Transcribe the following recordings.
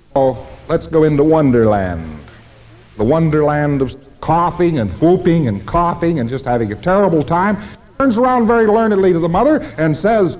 Oh, let's go into Wonderland. The Wonderland of coughing and whooping and coughing and just having a terrible time. Turns around very learnedly to the mother and says,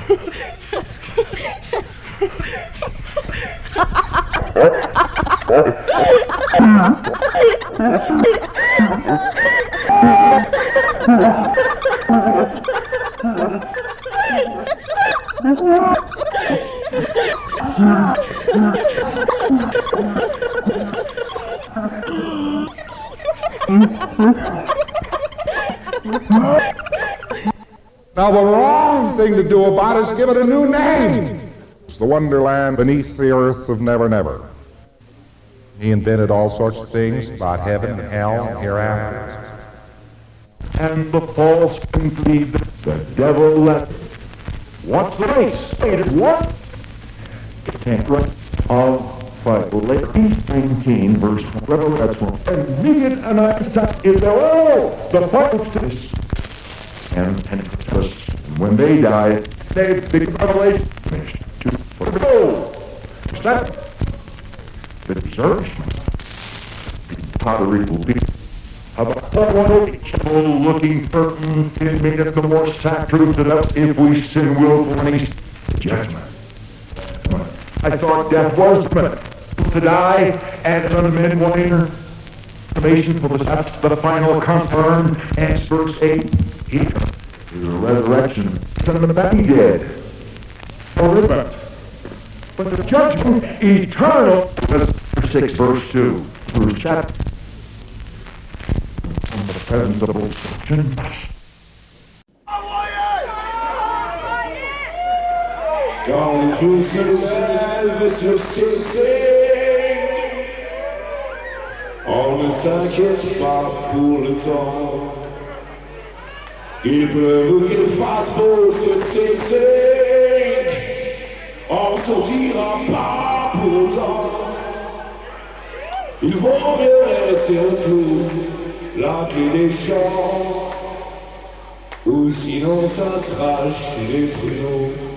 now the wrong thing to do about it is give it a new name. It's the Wonderland beneath the earth of Never Never. He invented all sorts of things about heaven and hell and hereafter. And the false conceive the devil left. What's the race? Stated what? The can't right of Philippians 19, verse 12. That's one. Immediate and eyesight is there. Oh, the final stage. And Pentecost, when they died, they big revelation finished. To go. That the discouragement. Pottery will be about looking for in made it the more sad truth that us if we sin willfully judgment. I thought death was to die, and none of men wanting information for that's the final confirmed, and verse 8, the resurrection, son of the back dead. But the judgment eternal, verse 6, verse 2, through chapter, from the presence of obstruction. Quand tout se lève sur ses signes, on ne s'inquiète pas pour le temps. Il pleuve ou qu'il fasse beau sur ses signes, on sortira pas pour autant. Il vaut mieux laisser un clou, la clé des champs, ou sinon ça crache les pruneaux.